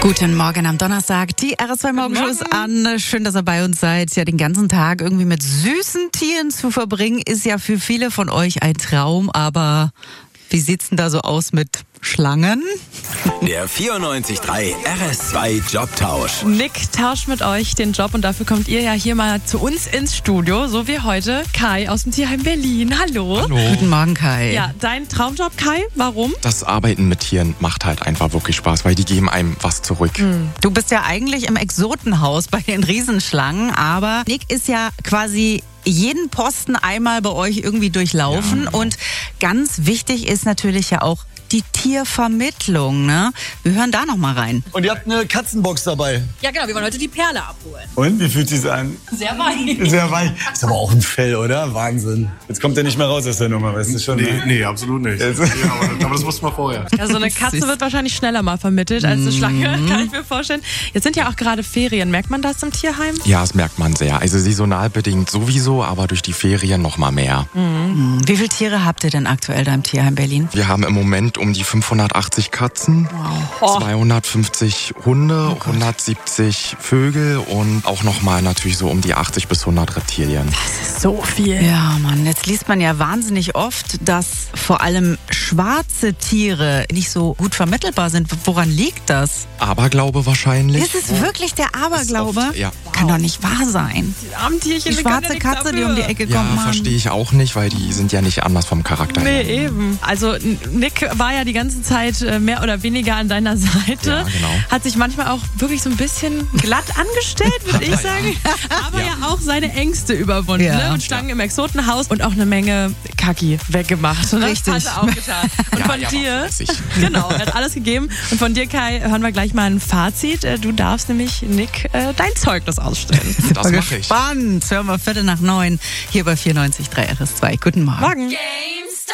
Guten Morgen am Donnerstag, die RS2 Morgenshows an. Schön, dass ihr bei uns seid. Ja, den ganzen Tag irgendwie mit süßen Tieren zu verbringen, ist ja für viele von euch ein Traum. Aber wie sieht's denn da so aus mit Schlangen? Der 94.3 RS2 Jobtausch. Nick tauscht mit euch den Job und dafür kommt ihr ja hier mal zu uns ins Studio, so wie heute Kai aus dem Tierheim Berlin. Hallo. Hallo. Guten Morgen, Kai. Ja, dein Traumjob, Kai, warum? Das Arbeiten mit Tieren macht halt einfach wirklich Spaß, weil die geben einem was zurück. Du bist ja eigentlich im Exotenhaus bei den Riesenschlangen, aber Nick ist ja quasi jeden Posten einmal bei euch irgendwie durchlaufen. Ja, genau. Und ganz wichtig ist natürlich ja auch die Tiervermittlung, ne? Wir hören da noch mal rein. Und ihr habt eine Katzenbox dabei. Ja, genau, wir wollen heute die Perle abholen. Und, wie fühlt sich's an? Sehr weich. Sehr weich. Ist aber auch ein Fell, oder? Wahnsinn. Jetzt kommt er nicht mehr raus aus der Nummer, weißt du schon? Ne? Nee, absolut nicht. Jetzt- Ja, aber das wussten wir vorher. Also eine Katze wird wahrscheinlich schneller mal vermittelt als eine Schlange, kann ich mir vorstellen. Jetzt sind ja auch gerade Ferien. Merkt man das im Tierheim? Ja, das merkt man sehr. Also saisonal bedingt sowieso, aber durch die Ferien noch mal mehr. Wie viele Tiere habt ihr denn aktuell da im Tierheim Berlin? Wir haben im Moment um die 580 Katzen, 250 Hunde, 170 Vögel und auch noch mal natürlich so um die 80 bis 100 Reptilien. So viel. Ja, Mann, jetzt liest man ja wahnsinnig oft, dass vor allem schwarze Tiere nicht so gut vermittelbar sind. Woran liegt das? Aberglaube wahrscheinlich. Ist es wirklich der Aberglaube? Ist oft, ja. Kann doch nicht wahr sein. Die armen Tierchen, Die die können ja schwarze nichts Katze, die dafür. um die Ecke Ja, kommt, Mann. verstehe ich auch nicht, weil die sind ja nicht anders vom Charakter Nee, her. eben. Also Nick war ja die ganze Zeit mehr oder weniger an deiner Seite. Ja, genau. Hat sich manchmal auch wirklich so ein bisschen glatt angestellt, würde ich sagen. Aber ja auch seine Ängste überwunden. Ja. Ne? Und Schlangen im Exotenhaus und auch eine Menge Kacki weggemacht. Ne? Richtig. Hat er auch getan. Und von ja, dir, war fleißig. genau, er hat alles gegeben. Und von dir, Kai, hören wir gleich mal ein Fazit. Du darfst nämlich Nick dein Zeugnis ausstellen. Das mache ich. Spannend. Hören wir 8:45 hier bei 94.3 RS2. Guten Morgen. Morgen. Game